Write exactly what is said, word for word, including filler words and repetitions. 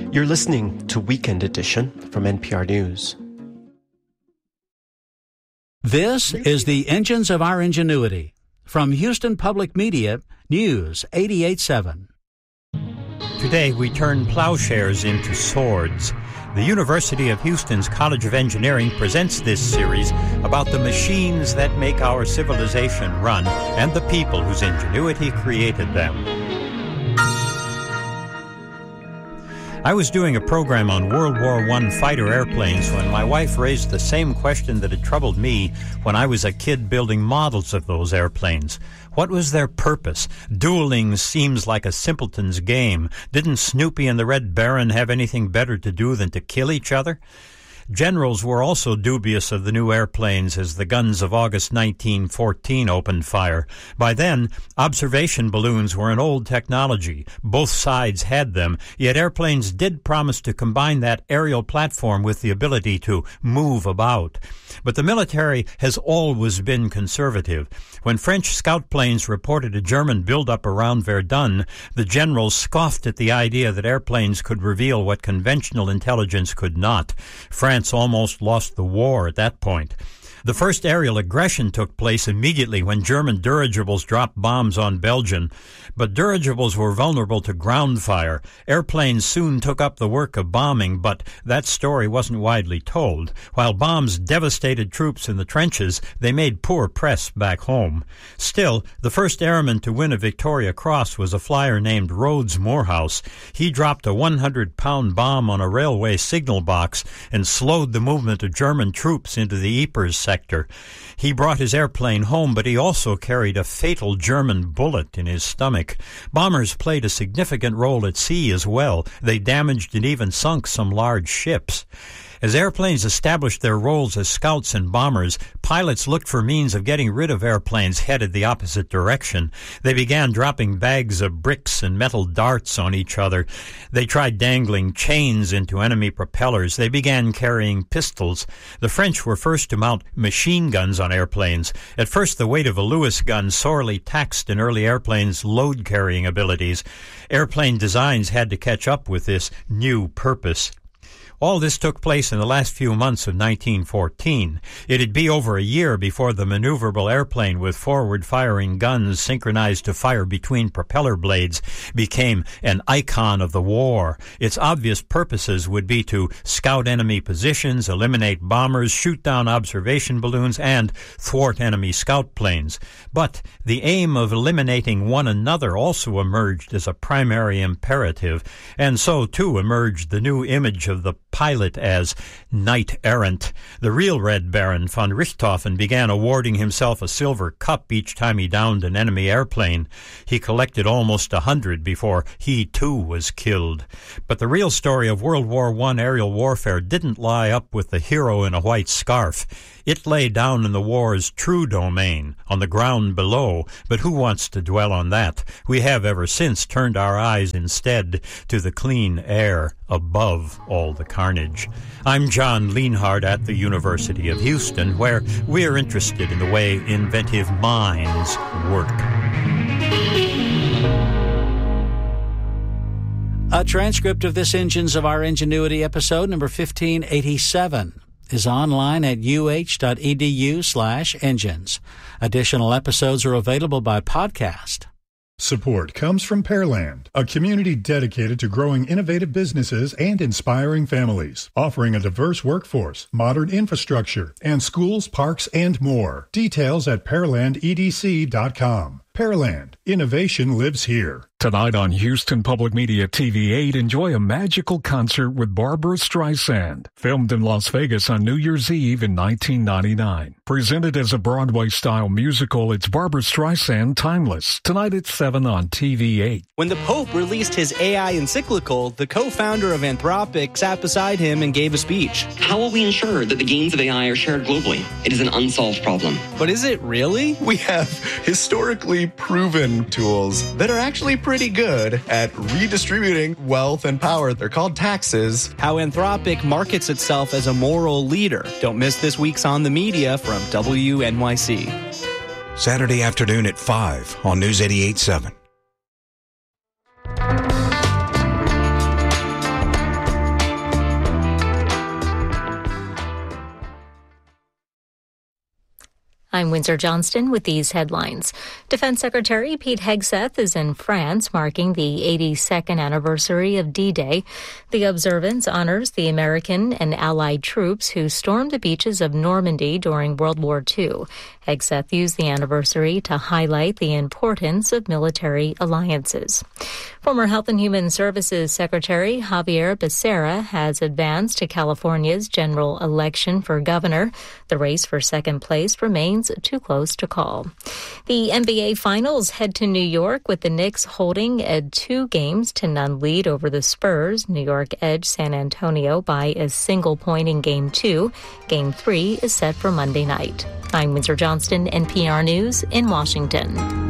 You're listening to Weekend Edition from N P R News. This is the Engines of Our Ingenuity. From Houston Public Media, News eighty-eight point seven. Today we turn plowshares into swords. The University of Houston's College of Engineering presents this series about the machines that make our civilization run and the people whose ingenuity created them. I was doing a program on World War One fighter airplanes when my wife raised the same question that had troubled me when I was a kid building models of those airplanes. What was their purpose? Dueling seems like a simpleton's game. Didn't Snoopy and the Red Baron have anything better to do than to kill each other? Generals were also dubious of the new airplanes as the guns of August nineteen fourteen opened fire. By then, observation balloons were an old technology. Both sides had them, yet airplanes did promise to combine that aerial platform with the ability to move about. But the military has always been conservative. When French scout planes reported a German buildup around Verdun, the generals scoffed at the idea that airplanes could reveal what conventional intelligence could not. France almost lost the war at that point. The first aerial aggression took place immediately when German dirigibles dropped bombs on Belgium, but dirigibles were vulnerable to ground fire. Airplanes soon took up the work of bombing, but that story wasn't widely told. While bombs devastated troops in the trenches, they made poor press back home. Still, the first airman to win a Victoria Cross was a flyer named Rhodes Morehouse. He dropped a one hundred pound bomb on a railway signal box and slowed the movement of German troops into the Ypres sector. He brought his airplane home, but he also carried a fatal German bullet in his stomach. Bombers played a significant role at sea as well. They damaged and even sunk some large ships. As airplanes established their roles as scouts and bombers, pilots looked for means of getting rid of airplanes headed the opposite direction. They began dropping bags of bricks and metal darts on each other. They tried dangling chains into enemy propellers. They began carrying pistols. The French were first to mount machine guns on airplanes. At first, the weight of a Lewis gun sorely taxed an early airplane's load-carrying abilities. Airplane designs had to catch up with this new purpose. All this took place in the last few months of nineteen fourteen. It'd be over a year before the maneuverable airplane with forward-firing guns synchronized to fire between propeller blades became an icon of the war. Its obvious purposes would be to scout enemy positions, eliminate bombers, shoot down observation balloons, and thwart enemy scout planes. But the aim of eliminating one another also emerged as a primary imperative, and so too emerged the new image of the pilot as knight-errant. The real Red Baron, von Richthofen, began awarding himself a silver cup each time he downed an enemy airplane. He collected almost a hundred before he, too, was killed. But the real story of World War One aerial warfare didn't lie up with the hero in a white scarf. It lay down in the war's true domain, on the ground below, but who wants to dwell on that? We have ever since turned our eyes instead to the clean air above all the carnage. I'm John Lienhard at the University of Houston, where we're interested in the way inventive minds work. A transcript of this Engines of Our Ingenuity episode number fifteen eighty-seven is online at uh.edu slash engines. Additional episodes are available by podcast. Support comes from Pearland, a community dedicated to growing innovative businesses and inspiring families, offering a diverse workforce, modern infrastructure, and schools, parks, and more. Details at pearland e d c dot com. Pearland. Innovation lives here. Tonight on Houston Public Media T V eight, enjoy a magical concert with Barbra Streisand. Filmed in Las Vegas on New Year's Eve in nineteen ninety-nine. Presented as a Broadway-style musical, it's Barbra Streisand Timeless. Tonight at seven on T V eight. When the Pope released his A I encyclical, the co-founder of Anthropic sat beside him and gave a speech. How will we ensure that the gains of A I are shared globally? It is an unsolved problem. But is it really? We have historically proven tools that are actually pretty good at redistributing wealth and power. They're called taxes. How Anthropic markets itself as a moral leader. Don't miss this week's On the Media from W N Y C. Saturday afternoon at five on News eighty-eight point seven. I'm Windsor Johnston with these headlines. Defense Secretary Pete Hegseth is in France, marking the eighty-second anniversary of D-Day. The observance honors the American and Allied troops who stormed the beaches of Normandy during World War Two. Hegseth used the anniversary to highlight the importance of military alliances. Former Health and Human Services Secretary Javier Becerra has advanced to California's general election for governor. The race for second place remains too close to call. The N B A Finals head to New York with the Knicks holding a two games to none lead over the Spurs. New York edged San Antonio by a single point in Game two. Game three is set for Monday night. I'm Windsor Johnston, N P R News in Washington.